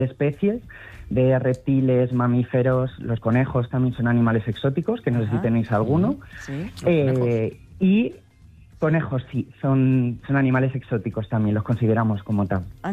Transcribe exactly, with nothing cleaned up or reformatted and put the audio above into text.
especies de reptiles, mamíferos. Los conejos también son animales exóticos, que no sé si tenéis alguno. Sí, eh, y conejos, sí, son, son animales exóticos también, los consideramos como tal.